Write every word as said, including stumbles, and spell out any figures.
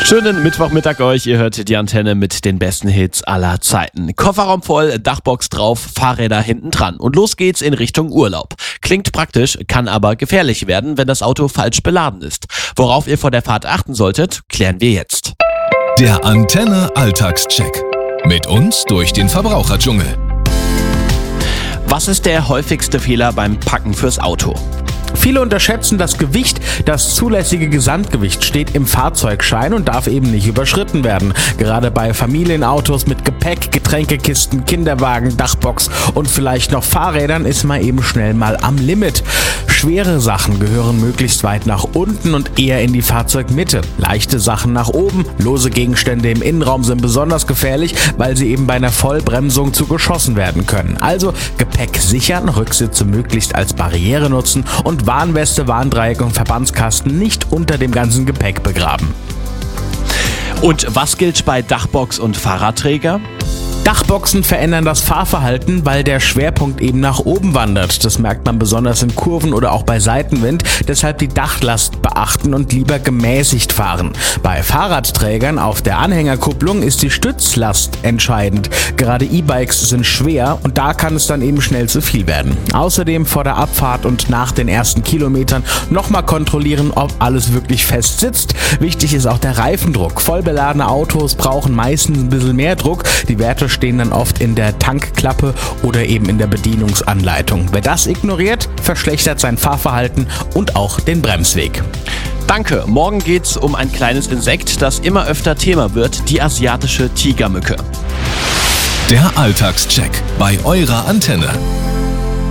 Schönen Mittwochmittag euch, ihr hört die Antenne mit den besten Hits aller Zeiten. Kofferraum voll, Dachbox drauf, Fahrräder hinten dran und los geht's in Richtung Urlaub. Klingt praktisch, kann aber gefährlich werden, wenn das Auto falsch beladen ist. Worauf ihr vor der Fahrt achten solltet, klären wir jetzt. Der Antenne Alltagscheck. Mit uns durch den Verbraucherdschungel. Was ist der häufigste Fehler beim Packen fürs Auto? Viele unterschätzen das Gewicht. Das zulässige Gesamtgewicht steht im Fahrzeugschein und darf eben nicht überschritten werden. Gerade bei Familienautos mit Gepäck, Getränkekisten, Kinderwagen, Dachbox und vielleicht noch Fahrrädern ist man eben schnell mal am Limit. Schwere Sachen gehören möglichst weit nach unten und eher in die Fahrzeugmitte. Leichte Sachen nach oben. Lose Gegenstände im Innenraum sind besonders gefährlich, weil sie eben bei einer Vollbremsung zu geschossen werden können. Also Gepäck sichern, Rücksitze möglichst als Barriere nutzen und Warnweste, Warndreieck und Verbandskasten nicht unter dem ganzen Gepäck begraben. Und was gilt bei Dachbox und Fahrradträger? Dachboxen verändern das Fahrverhalten, weil der Schwerpunkt eben nach oben wandert. Das merkt man besonders in Kurven oder auch bei Seitenwind. Deshalb die Dachlast beachten und lieber gemäßigt fahren. Bei Fahrradträgern auf der Anhängerkupplung ist die Stützlast entscheidend. Gerade E-Bikes sind schwer und da kann es dann eben schnell zu viel werden. Außerdem vor der Abfahrt und nach den ersten Kilometern nochmal kontrollieren, ob alles wirklich fest sitzt. Wichtig ist auch der Reifendruck. Vollbeladene Autos brauchen meistens ein bisschen mehr Druck. Die Werte stehen dann oft in der Tankklappe oder eben in der Bedienungsanleitung. Wer das ignoriert, verschlechtert sein Fahrverhalten und auch den Bremsweg. Danke. Morgen geht's um ein kleines Insekt, das immer öfter Thema wird, die asiatische Tigermücke. Der Alltagscheck bei eurer Antenne.